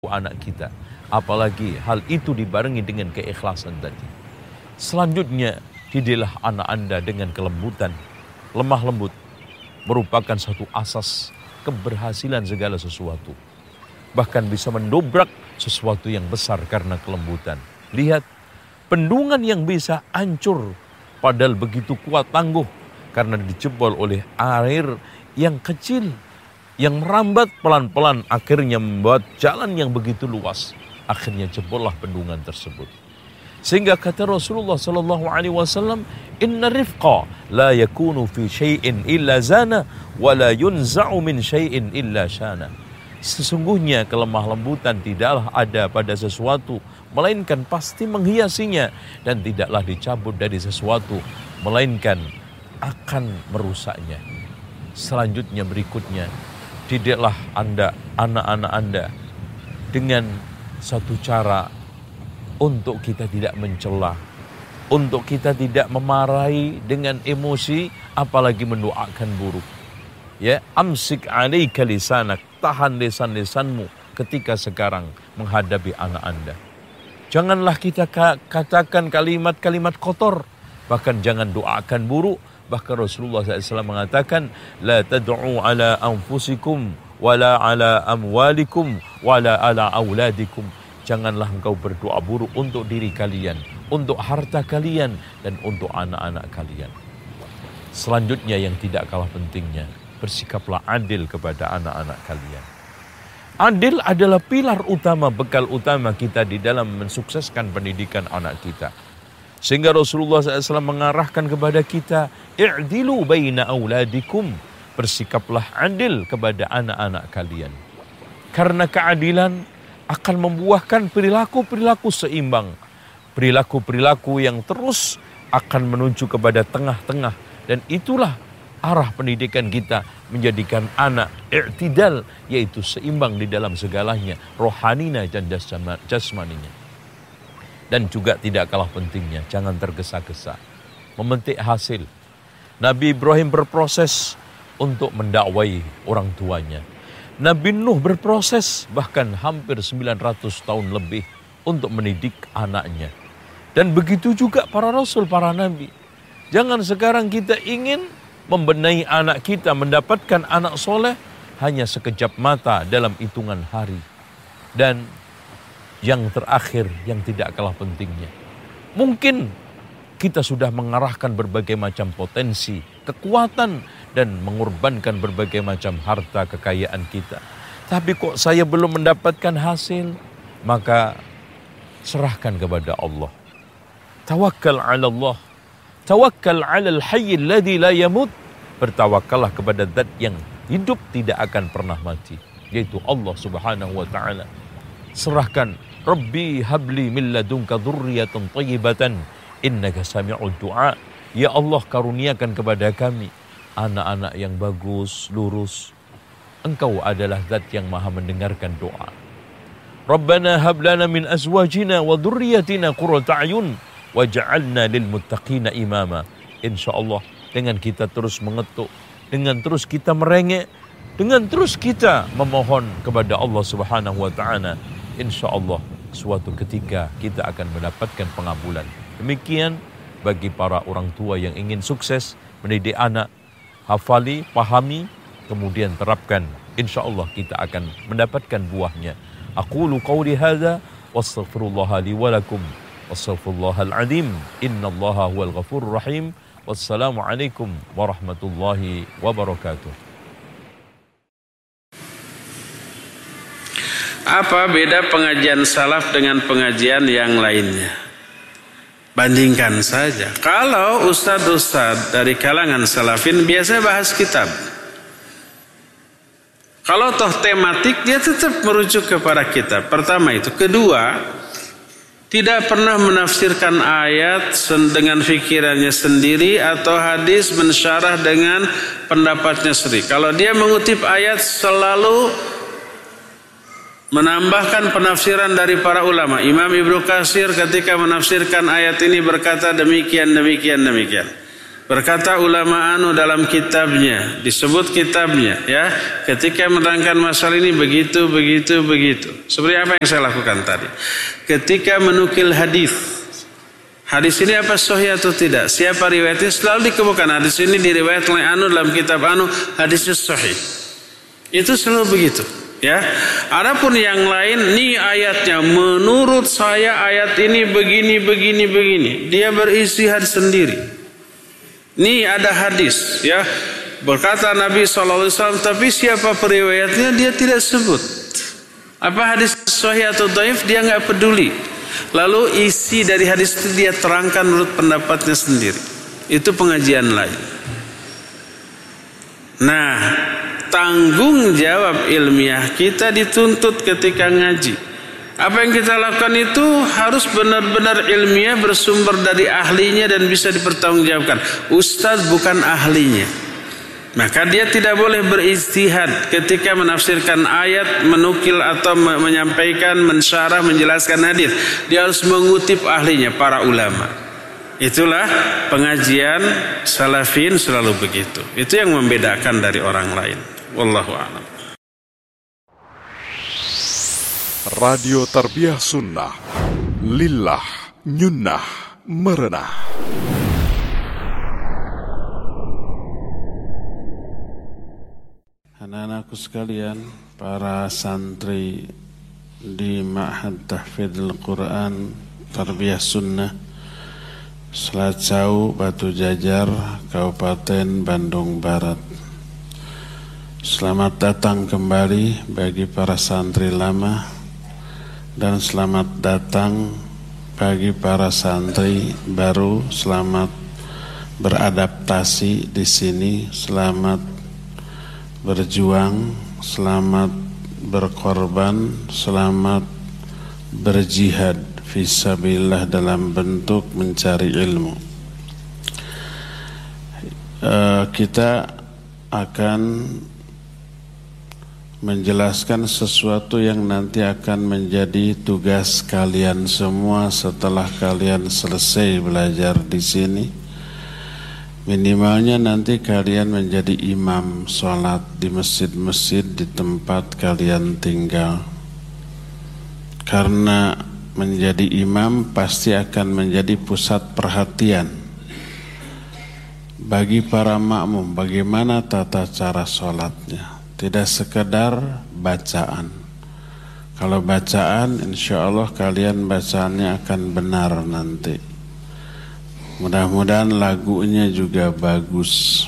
anak kita. Apalagi hal itu dibarengi dengan keikhlasan tadi. Selanjutnya, didilah anak Anda dengan kelembutan. Lemah lembut merupakan satu asas keberhasilan segala sesuatu. Bahkan bisa mendobrak sesuatu yang besar karena kelembutan. Lihat, bendungan yang bisa hancur padahal begitu kuat tangguh karena dijebol oleh air yang kecil, yang merambat pelan-pelan akhirnya membuat jalan yang begitu luas. Akhirnya jebollah bendungan tersebut. Sehingga kata Rasulullah sallallahu alaihi wasallam, "Inna rifqa la yakunu fi syai'in illa zana wa la yunza'u min syai'in illa syana." Sesungguhnya kelemah lembutan tidaklah ada pada sesuatu, melainkan pasti menghiasinya, dan tidaklah dicabut dari sesuatu, melainkan akan merusaknya. Selanjutnya berikutnya, didiklah Anda, anak-anak Anda dengan satu cara untuk kita tidak mencela, untuk kita tidak memarahi dengan emosi, apalagi mendoakan buruk. Ya, amsik alaika lisanak, tahan lisan-lisanmu ketika sekarang menghadapi anak Anda. Janganlah kita katakan kalimat-kalimat kotor, bahkan jangan doakan buruk. Bahkan Rasulullah SAW mengatakan, la tad'u ala anfusikum, wala ala amwalikum, wala ala auladikum. Janganlah engkau berdoa buruk untuk diri kalian, untuk harta kalian, dan untuk anak-anak kalian. Selanjutnya yang tidak kalah pentingnya, bersikaplah adil kepada anak-anak kalian. Adil adalah pilar utama, bekal utama kita di dalam mensukseskan pendidikan anak kita. Sehingga Rasulullah SAW mengarahkan kepada kita, i'dilu baina auladikum, bersikaplah adil kepada anak-anak kalian. Karena keadilan akan membuahkan perilaku-perilaku seimbang, perilaku-perilaku yang terus akan menuju kepada tengah-tengah, dan itulah arah pendidikan kita, menjadikan anak i'tidal, yaitu seimbang di dalam segalanya, rohaninya dan jasmaninya. Dan juga tidak kalah pentingnya, jangan tergesa-gesa memetik hasil. Nabi Ibrahim berproses untuk mendakwai orang tuanya. Nabi Nuh berproses bahkan hampir 900 tahun lebih untuk mendidik anaknya. Dan begitu juga para rasul, para nabi. Jangan sekarang kita ingin membenahi anak kita, mendapatkan anak soleh hanya sekejap mata dalam hitungan hari. Dan yang terakhir, yang tidak kalah pentingnya, mungkin kita sudah mengarahkan berbagai macam potensi, kekuatan, dan mengorbankan berbagai macam harta kekayaan kita. Tapi kok saya belum mendapatkan hasil? Maka serahkan kepada Allah. Tawakkal 'ala Allah. Tawakkal 'alal hayyil ladzi la yamut. Bertawakallah kepada zat yang hidup tidak akan pernah mati, yaitu Allah Subhanahu wa taala. Serahkan, Rabbi habli min ladunka dzurriyyatan thayyibatan innaka sami'ud du'a. Ya Allah, karuniakan kepada kami anak-anak yang bagus, lurus. Engkau adalah zat yang maha mendengarkan doa. Rabbana hab lana min azwajina wa dzurriyyatina qurrata a'yun waj'alna lil muttaqina imama. Insyaallah, dengan kita terus mengetuk, dengan terus kita merengek, dengan terus kita memohon kepada Allah Subhanahu wa taala, insyaallah suatu ketika kita akan mendapatkan pengabulan. Demikian bagi para orang tua yang ingin sukses mendidik anak, hafali, pahami, kemudian terapkan. Insyaallah kita akan mendapatkan buahnya. Aqulu qawli hadza wastaghfirullaha li wa lakum wastaghfirullahal azim. Innallaha huwal ghafurur rahim. Wassalamualaikum warahmatullahi wabarakatuh. Apa beda pengajian salaf dengan pengajian yang lainnya? Bandingkan saja. Kalau ustadz-ustadz dari kalangan salafin biasa bahas kitab. Kalau toh tematik, dia tetap merujuk kepada kitab. Pertama itu. Kedua, tidak pernah menafsirkan ayat dengan fikirannya sendiri atau hadis mensyarah dengan pendapatnya sendiri. Kalau dia mengutip ayat selalu menambahkan penafsiran dari para ulama. Imam Ibnu Katsir ketika menafsirkan ayat ini berkata demikian, demikian, demikian. Berkata ulama anu dalam kitabnya, disebut kitabnya ya, ketika menerangkan masalah ini begitu. Seperti apa yang saya lakukan tadi. Ketika menukil hadis ini apa sahih atau tidak? Siapa riwayatnya? Selalu dikemukakan hadis ini diriwayatkan oleh anu dalam kitab anu, hadisnya sahih. Itu selalu begitu. Ya, adapun yang lain, nih ayatnya menurut saya ayat ini begini. Dia beristihad sendiri. Nih ada hadis, ya berkata Nabi SAW, tapi siapa periwayatnya dia tidak sebut. Apa hadis sahih atau dhaif dia nggak peduli. Lalu isi dari hadis itu dia terangkan menurut pendapatnya sendiri. Itu pengajian lain. Nah, tanggung jawab ilmiah kita dituntut ketika ngaji. Apa yang kita lakukan itu harus benar-benar ilmiah, bersumber dari ahlinya dan bisa dipertanggungjawabkan. Ustaz bukan ahlinya, maka dia tidak boleh berijtihad ketika menafsirkan ayat, menukil atau menyampaikan, mensyarah, menjelaskan hadis. Dia harus mengutip ahlinya, para ulama. Itulah pengajian salafin selalu begitu. Itu yang membedakan dari orang lain. Wallahu a'lam. Radio Tarbiyah Sunnah, lillah, nyunnah, merenah. Anak-anakku sekalian, para santri di Ma'had Tahfidzul Quran Tarbiyah Sunnah Selacau, Batu Jajar, Kabupaten Bandung Barat. Selamat datang kembali bagi para santri lama dan selamat datang bagi para santri baru. Selamat beradaptasi di sini, selamat berjuang, selamat berkorban, selamat berjihad fisabilillah dalam bentuk mencari ilmu. Kita akan menjelaskan sesuatu yang nanti akan menjadi tugas kalian semua setelah kalian selesai belajar di sini. Minimalnya nanti kalian menjadi imam sholat di masjid-masjid di tempat kalian tinggal. Karena menjadi imam pasti akan menjadi pusat perhatian bagi para makmum, bagaimana tata cara sholatnya. Tidak sekedar bacaan. Kalau bacaan, insya Allah kalian bacaannya akan benar nanti. Mudah-mudahan lagunya juga bagus.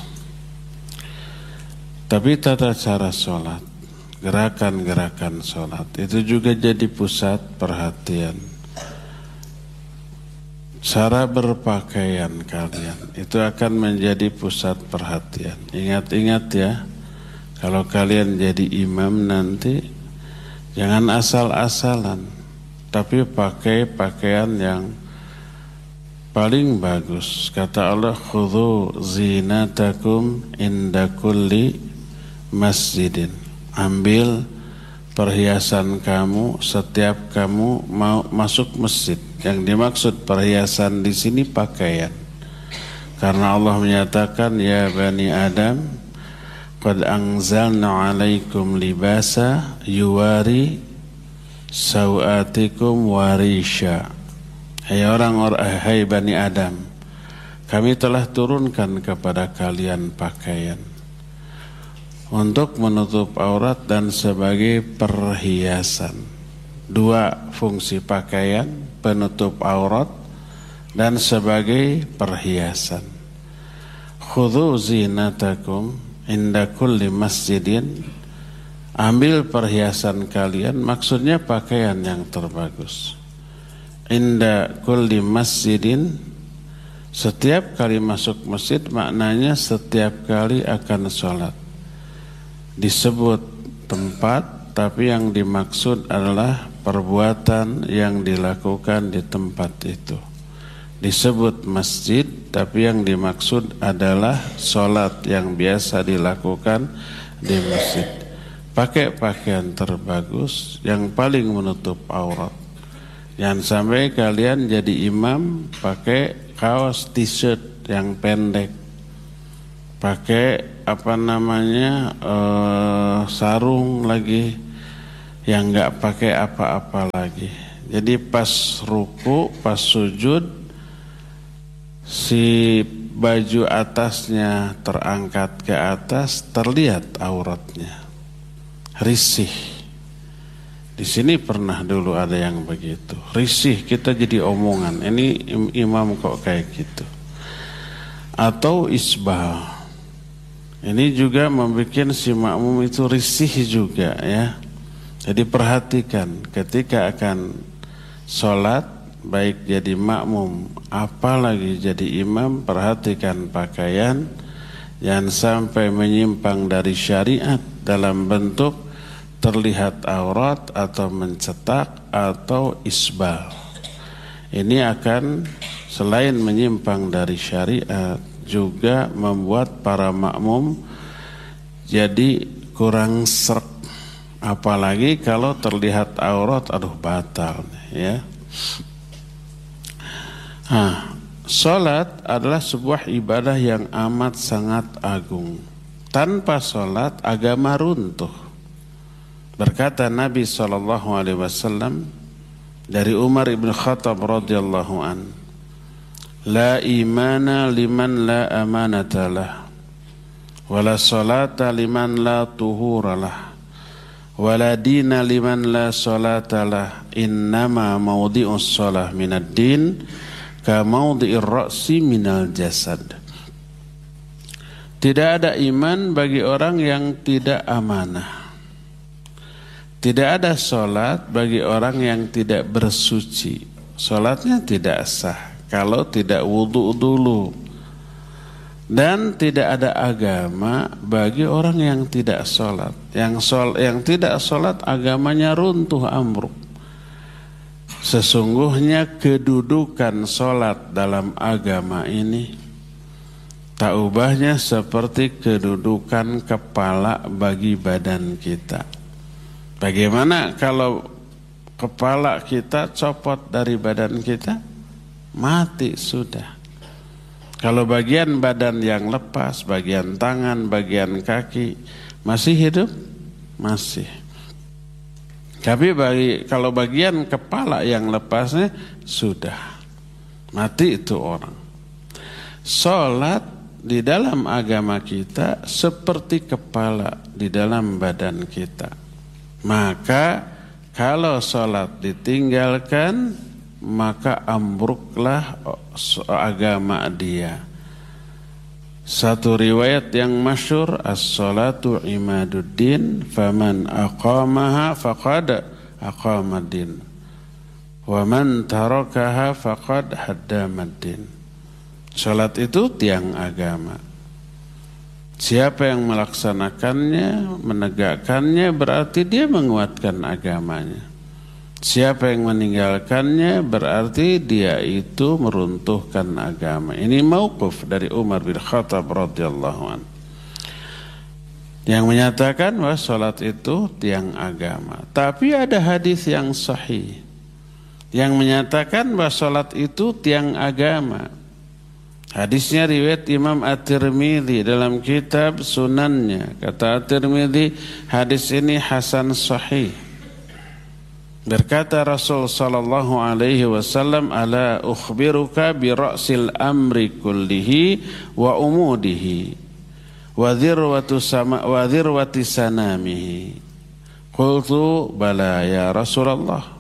Tapi tata cara sholat, gerakan-gerakan sholat, itu juga jadi pusat perhatian. Cara berpakaian kalian, itu akan menjadi pusat perhatian. Ingat-ingat ya. Kalau kalian jadi imam nanti, jangan asal-asalan, tapi pakai pakaian yang paling bagus. Kata Allah, khudhu zinatakum inda kulli masjidin. Ambil perhiasan kamu setiap kamu mau masuk masjid. Yang dimaksud perhiasan di sini pakaian. Karena Allah menyatakan, ya Bani Adam, qad anzalna alaikum libasa yuwari sawatikum warisha. Hai Bani Adam, kami telah turunkan kepada kalian pakaian untuk menutup aurat dan sebagai perhiasan. Dua fungsi pakaian, penutup aurat dan sebagai perhiasan. Khudhu zinatakum inda kulli masjidin. Ambil perhiasan kalian, maksudnya pakaian yang terbagus. Inda kulli masjidin, setiap kali masuk masjid, maknanya setiap kali akan sholat. Disebut tempat, tapi yang dimaksud adalah perbuatan yang dilakukan di tempat itu. Disebut masjid, tapi yang dimaksud adalah sholat yang biasa dilakukan di masjid. Pakai pakaian terbagus yang paling menutup aurat. Jangan sampai kalian jadi imam pakai kaos t-shirt yang pendek. pakai sarung lagi, yang nggak pakai apa-apa lagi. Jadi pas ruku, pas sujud, si baju atasnya terangkat ke atas, terlihat auratnya, risih. Di sini pernah dulu ada yang begitu, risih, kita jadi omongan, ini imam kok kayak gitu. Atau isbal, ini juga membuat si makmum itu risih juga ya. Jadi perhatikan ketika akan sholat, baik jadi makmum apalagi jadi imam, perhatikan pakaian, jangan sampai menyimpang dari syariat dalam bentuk terlihat aurat atau mencetak atau isbal. Ini akan selain menyimpang dari syariat, juga membuat para makmum jadi kurang sreg. Apalagi kalau terlihat aurat, aduh batal ya. Salat adalah sebuah ibadah yang amat sangat agung. Tanpa salat agama runtuh. Berkata Nabi SAW dari Umar ibn Khattab radhiyallahu an, la imana liman la amanata lah, wala salata liman la tuhura lah, wala dina liman la salata lah, innama mawdi'us salah minad din ka mawdi'ir ra'si minal jasad. Tidak ada iman bagi orang yang tidak amanah. Tidak ada salat bagi orang yang tidak bersuci. Salatnya tidak sah kalau tidak wudu dulu. Dan tidak ada agama bagi orang yang tidak salat. Yang tidak salat agamanya runtuh ambruk. Sesungguhnya kedudukan salat dalam agama ini tak ubahnya seperti kedudukan kepala bagi badan kita. Bagaimana kalau kepala kita copot dari badan kita? Mati sudah. Kalau bagian badan yang lepas, bagian tangan, bagian kaki masih hidup? Masih. Tapi kalau bagian kepala yang lepasnya sudah mati itu orang. Salat di dalam agama kita seperti kepala di dalam badan kita. Maka kalau salat ditinggalkan, maka ambruklah agama dia. Satu riwayat yang masyhur, as-salatu imaduddin, faman aqamaha faqad aqamaddin, wa man tarakaha faqad haddamaddin. Salat itu tiang agama. Siapa yang melaksanakannya, menegakkannya, berarti dia menguatkan agamanya. Siapa yang meninggalkannya, berarti dia itu meruntuhkan agama. Ini mauquf dari Umar bin Khattab radhiyallahu anhu, yang menyatakan bahwa salat itu tiang agama. Tapi ada hadis yang sahih yang menyatakan bahwa salat itu tiang agama. Hadisnya riwayat Imam At-Tirmidzi dalam kitab Sunannya. Kata At-Tirmidzi, hadis ini hasan sahih. Berkata Rasul sallallahu alaihi wasallam, ala ukhbiruka bi ra'sil amri kullihi wa umudihi wa dhirwati sanamihi. Qultu bala ya Rasulullah.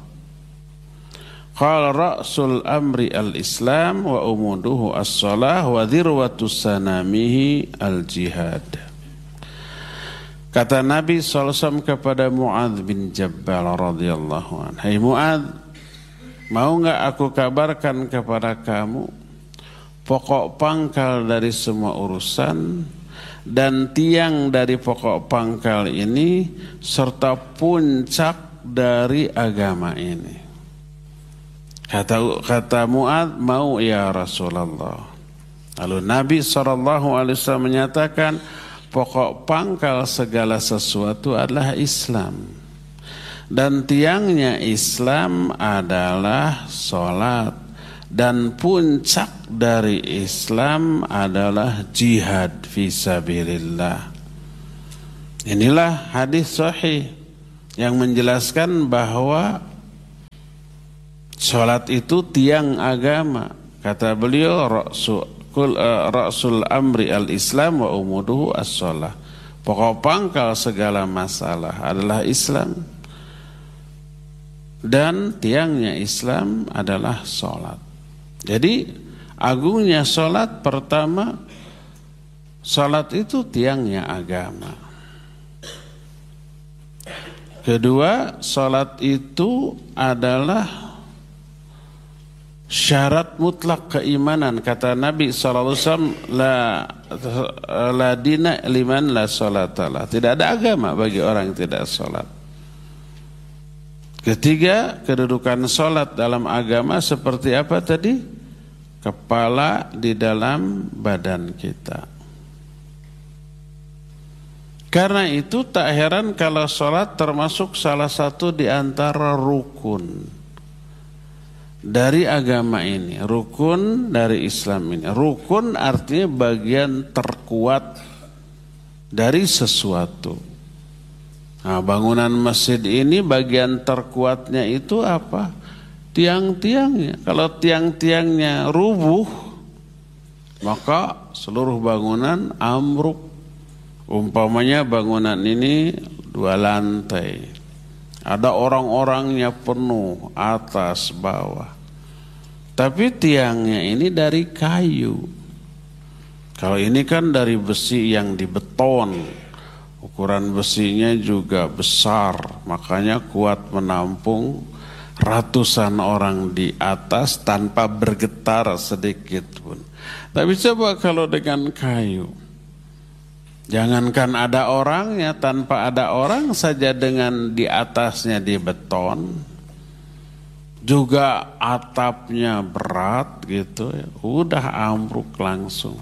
Qala ra'sul amri al-islam wa umuduhu as-salah wa dhirwatu sanamihi al-jihad. Kata Nabi SAW kepada Mu'adz bin Jabal radhiyallahu anhu, hai Mu'adz, mau enggak aku kabarkan kepada kamu pokok pangkal dari semua urusan dan tiang dari pokok pangkal ini serta puncak dari agama ini. Kata Mu'adz, mau ya Rasulullah. Lalu Nabi SAW menyatakan, pokok pangkal segala sesuatu adalah Islam. Dan tiangnya Islam adalah salat. Dan puncak dari Islam adalah jihad fisabilillah. Inilah hadis sahih yang menjelaskan bahwa salat itu tiang agama. Kata beliau, Ra'sul amri al-Islam wa umuduhu as-shalah. Pokok pangkal segala masalah adalah Islam. Dan tiangnya Islam adalah salat. Jadi agungnya salat, pertama, salat itu tiangnya agama. Kedua, salat itu adalah syarat mutlak keimanan. Kata Nabi SAW, la dina liman la salatalah. Tidak ada agama bagi orang yang tidak salat. Ketiga, kedudukan salat dalam agama seperti apa tadi? Kepala di dalam badan kita. Karena itu tak heran kalau salat termasuk salah satu di antara rukun dari agama ini, rukun dari Islam ini. Rukun artinya bagian terkuat dari sesuatu. Nah, bangunan masjid ini bagian terkuatnya itu apa? Tiang-tiangnya. Kalau tiang-tiangnya rubuh, maka seluruh bangunan ambruk. Umpamanya bangunan ini 2 lantai. Ada orang-orangnya penuh, atas, bawah. Tapi tiangnya ini dari kayu. Kalau ini kan dari besi yang dibeton. Ukuran besinya juga besar, makanya kuat menampung ratusan orang di atas tanpa bergetar sedikit pun. Tapi coba kalau dengan kayu, jangankan ada orangnya, tanpa ada orang saja dengan di atasnya di beton, juga atapnya berat gitu ya, udah ambruk langsung.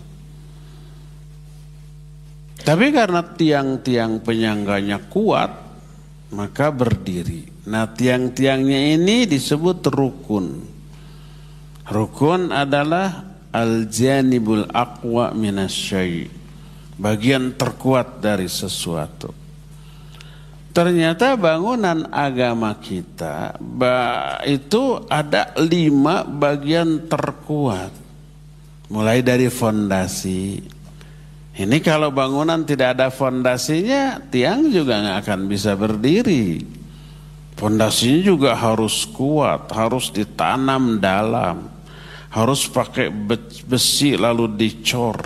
Tapi karena tiang-tiang penyangganya kuat, maka berdiri. Nah, tiang-tiangnya ini disebut rukun. Rukun adalah al-janibul aqwa minasyai', bagian terkuat dari sesuatu. Ternyata bangunan agama kita itu ada 5 bagian terkuat. Mulai dari fondasi. Ini kalau bangunan tidak ada fondasinya, tiang juga nggak akan bisa berdiri. Fondasinya juga harus kuat, harus ditanam dalam, harus pakai besi lalu dicor.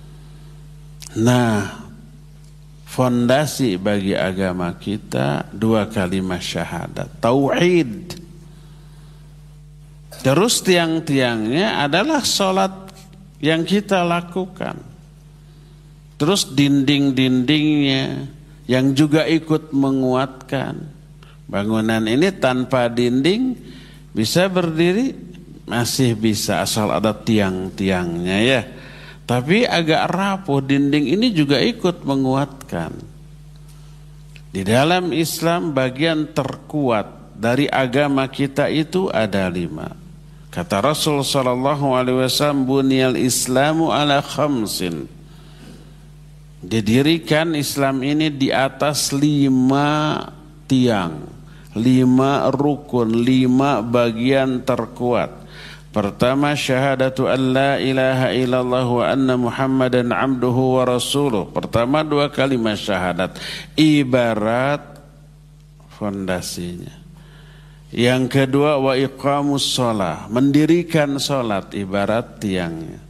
Nah, fondasi bagi agama kita 2 kalimat syahadat, tauhid. Terus tiang-tiangnya adalah salat yang kita lakukan. Terus dinding-dindingnya yang juga ikut menguatkan. Bangunan ini tanpa dinding bisa berdiri? Masih bisa, asal ada tiang-tiangnya ya. Tapi agak rapuh, dinding ini juga ikut menguatkan. Di dalam Islam bagian terkuat dari agama kita itu ada 5. Kata Rasul SAW, buniyal Islamu ala khamsin. Didirikan Islam ini di atas 5 tiang, 5 rukun, 5 bagian terkuat. Pertama, syahadatu an la ilaha illallah wa anna muhammadan abduhu wa rasuluh. Pertama 2 kalimat syahadat, ibarat fondasinya. Yang kedua, wa iqamus shalah, mendirikan salat, ibarat tiangnya.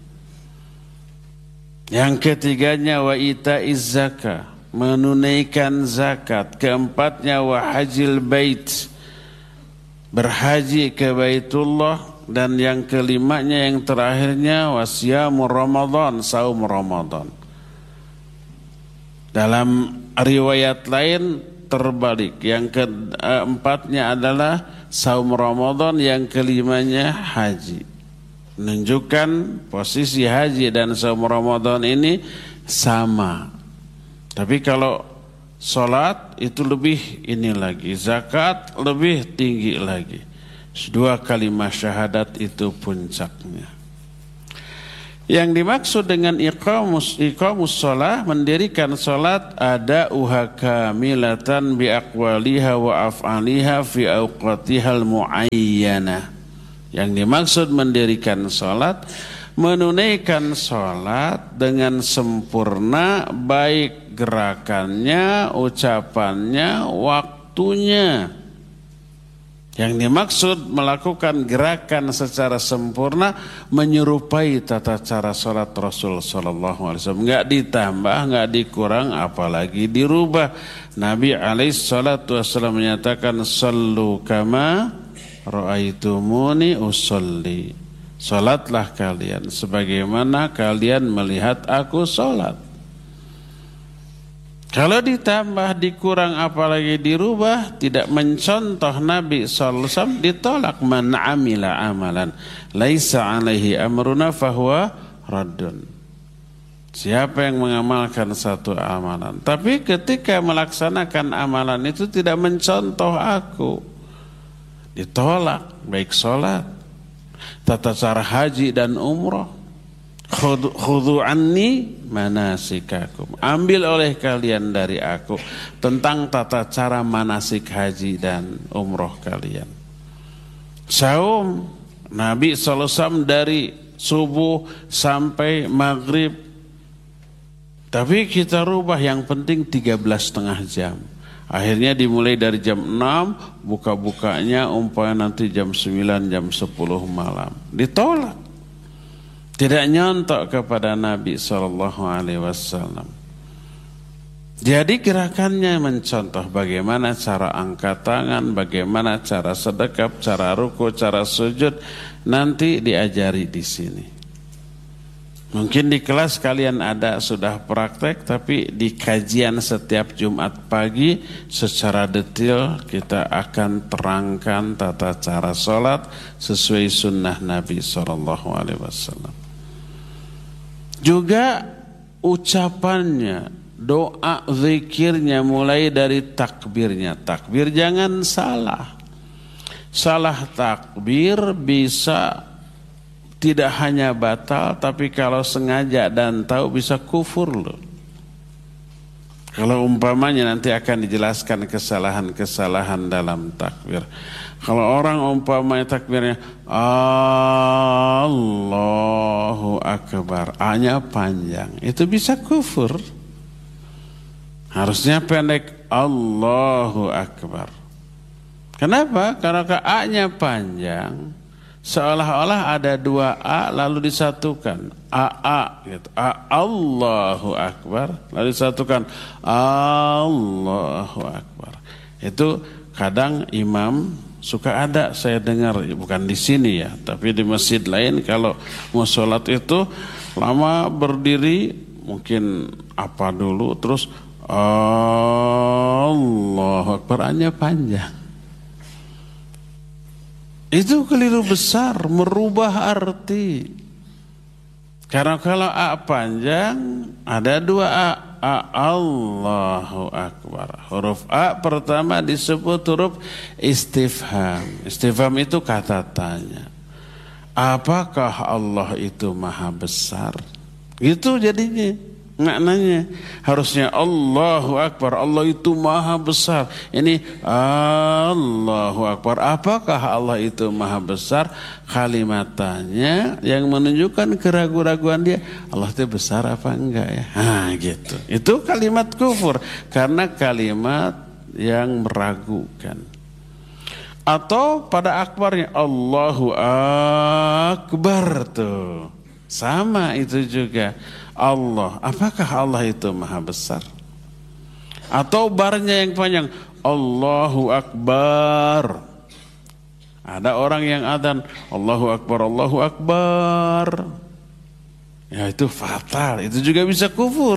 Yang ketiganya, wa itaiz zakah, menunaikan zakat. Keempatnya, wa hajil bait, berhaji ke Baitullah. Dan yang kelimanya, yang terakhirnya, wa siyamu Ramadan, saum Ramadan. Dalam riwayat lain terbalik, yang keempatnya adalah saum Ramadan, yang kelimanya haji. Menunjukkan posisi haji dan saum Ramadan ini sama. Tapi kalau salat itu lebih ini lagi, zakat lebih tinggi lagi. Dua kalimat syahadat itu puncaknya. Yang dimaksud dengan iqamus shalah, mendirikan salat, ada kamilatan bi aqwaliha wa af'aliha fi awqatihal muayyanah. Yang dimaksud mendirikan salat, menunaikan salat dengan sempurna, baik gerakannya, ucapannya, waktunya. Yang dimaksud melakukan gerakan secara sempurna, menyerupai tata cara salat Rasul sallallahu alaihi wasallam, enggak ditambah, enggak dikurang, apalagi dirubah. Nabi alaihi salatu wasallam menyatakan, "Shallu kama ra'aitumuni usolli." Salatlah kalian sebagaimana kalian melihat aku salat. Kalau ditambah, dikurang, apalagi dirubah, tidak mencontoh Nabi sallallahu alaihi wasallam, ditolak. Man amila amalan laisa alaihi amruna fahuwa raddun. Siapa yang mengamalkan satu amalan, tapi ketika melaksanakan amalan itu tidak mencontoh aku, ditolak. Baik salat, tata cara haji dan umrah. Khudhu anni manasikakum. Ambil oleh kalian dari aku tentang tata cara manasik haji dan umroh kalian. Saum, Nabi SAW dari subuh sampai maghrib. Tapi kita rubah, yang penting 13,5 jam. Akhirnya dimulai dari jam 6, buka-bukanya umpamanya nanti jam 9, jam 10 malam. Ditolak. Tidak nyontok kepada Nabi SAW. Jadi gerakannya mencontoh bagaimana cara angkat tangan, bagaimana cara sedekap, cara ruku, cara sujud. Nanti diajari di sini. Mungkin di kelas kalian ada sudah praktek, tapi di kajian setiap Jumat pagi secara detail kita akan terangkan tata cara sholat sesuai sunnah Nabi SAW. Juga ucapannya, doa, zikirnya, mulai dari takbirnya. Takbir jangan salah. Salah takbir bisa tidak hanya batal, tapi kalau sengaja dan tahu bisa kufur loh. Kalau umpamanya nanti akan dijelaskan kesalahan-kesalahan dalam takbir. Kalau orang umpamanya takbirnya Allahu Akbar, A-nya panjang, itu bisa kufur. Harusnya pendek, Allahu Akbar. Kenapa? Karena A-nya panjang, seolah-olah ada dua A lalu disatukan. A gitu. Allahu Akbar lalu disatukan Allahu Akbar. Itu kadang imam suka ada, saya dengar, bukan di sini ya, tapi di masjid lain, kalau mau sholat itu lama berdiri, mungkin apa dulu, terus Allahu Akbar, A-nya panjang. Itu keliru besar, merubah arti. Karena kalau A panjang, ada dua A, Allahu Akbar. Huruf A pertama disebut huruf istifham. Istifham itu kata tanya. Apakah Allah itu maha besar? Itu jadinya maknanya. Harusnya Allahu Akbar, Allah itu maha besar. Ini Allahu Akbar, apakah Allah itu maha besar? Kalimatannya yang menunjukkan keraguan-raguan dia, Allah itu besar apa enggak ya? Gitu. Itu kalimat kufur, karena kalimat yang meragukan. Atau pada akbarnya Allahu Akbar tuh. Sama itu juga. Allah, apakah Allah itu maha besar? Atau barnya yang panjang, Allahu Akbar. Ada orang yang adzan Allahu Akbar, Allahu Akbar. Ya itu fatal, itu juga bisa kufur.